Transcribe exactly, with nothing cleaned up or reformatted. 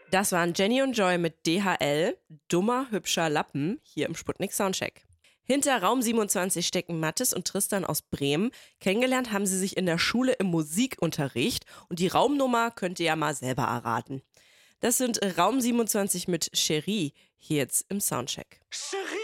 Das waren Jenny und Joy mit D H L, dummer, hübscher Lappen, hier im Sputnik Soundcheck. Hinter Raum siebenundzwanzig stecken Mathis und Tristan aus Bremen. Kennengelernt haben sie sich in der Schule im Musikunterricht und die Raumnummer könnt ihr ja mal selber erraten. Das sind Raum siebenundzwanzig mit Cherie, hier jetzt im Soundcheck. Cherie.